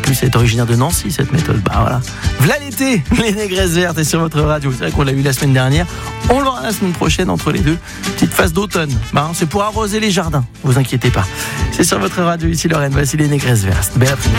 plus, elle est originaire de Nancy, cette méthode. Bah voilà. V'là l'été, les négresses vertes est sur votre radio. C'est vrai qu'on l'a eu la semaine dernière. On l'aura la semaine prochaine entre les deux. Petite phase d'automne. Bah, c'est pour arroser les jardins. Vous inquiétez pas. C'est sur votre radio ici, Lorraine. Voici les négresses vertes. Belle après-midi.